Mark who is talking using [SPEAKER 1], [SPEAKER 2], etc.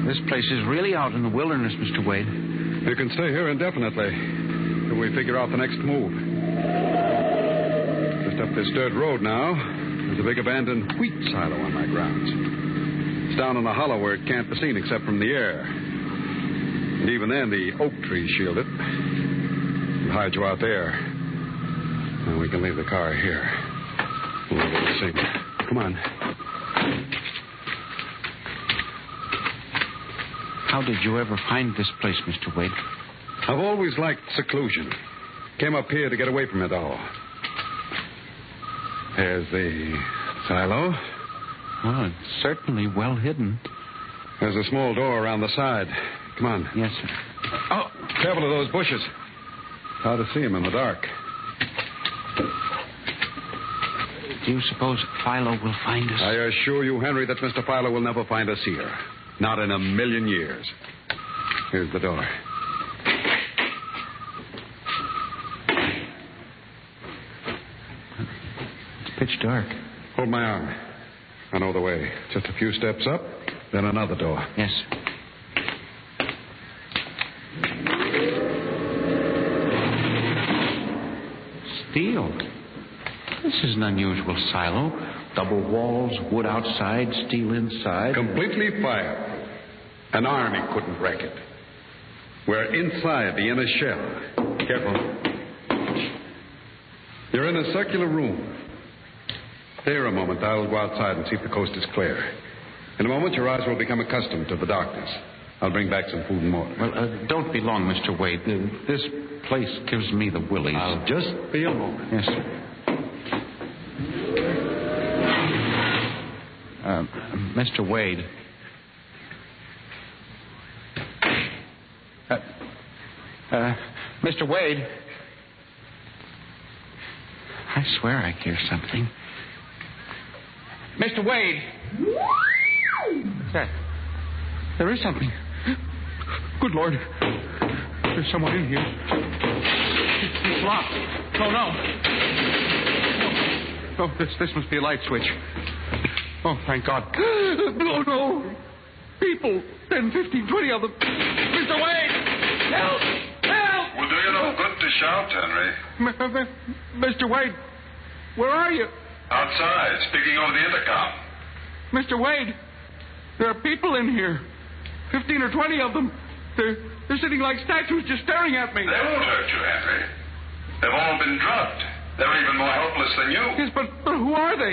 [SPEAKER 1] This place is really out in the wilderness, Mr. Wade.
[SPEAKER 2] You can stay here indefinitely till we figure out the next move. Just up this dirt road now, there's a big abandoned wheat silo on my grounds. It's down in a hollow where it can't be seen except from the air. And even then, the oak trees shield it. We'll hide you out there. And we can leave the car here. We'll get the signal. Come on.
[SPEAKER 1] How did you ever find this place, Mr. Wade?
[SPEAKER 2] I've always liked seclusion. Came up here to get away from it all. There's the silo.
[SPEAKER 1] Well, it's certainly well hidden.
[SPEAKER 2] There's a small door around the side. Come on.
[SPEAKER 1] Yes, sir.
[SPEAKER 2] Oh, careful of those bushes. Hard to see them in the dark.
[SPEAKER 1] Do you suppose Philo will find us?
[SPEAKER 2] I assure you, Henry, that Mr. Philo will never find us here. Not in a million years. Here's the door.
[SPEAKER 1] It's pitch dark.
[SPEAKER 2] Hold my arm. I know the way. Just a few steps up, then another door.
[SPEAKER 1] Yes. Steel. This is an unusual silo. Double walls, wood outside, steel inside.
[SPEAKER 2] Completely fired. An army couldn't wreck it. We're inside the inner shell. Careful. You're in a circular room. Stay here a moment. I'll go outside and see if the coast is clear. In a moment, your eyes will become accustomed to the darkness. I'll bring back some food and water.
[SPEAKER 1] Well, don't be long, Mr. Wade. This place gives me the willies.
[SPEAKER 2] I'll just be a moment.
[SPEAKER 1] Yes, sir. Mr. Wade. Mr. Wade. I swear I hear something. Mr. Wade. What's that? There is something. Good Lord. There's someone in here. It's locked. No. Oh, this must be a light switch. Oh, thank God. No. People. 10, 15, 20 of them. Mr. Wade! Help!
[SPEAKER 3] Will do you no good to shout, Henry.
[SPEAKER 1] Mr. Wade, where are you?
[SPEAKER 3] Outside, speaking over the intercom.
[SPEAKER 1] Mr. Wade, there are people in here. 15 or 20 of them. They're sitting like statues just staring at me.
[SPEAKER 3] They won't hurt you, Henry. They've all been drugged. They're even more helpless than you.
[SPEAKER 1] Yes, but who are they?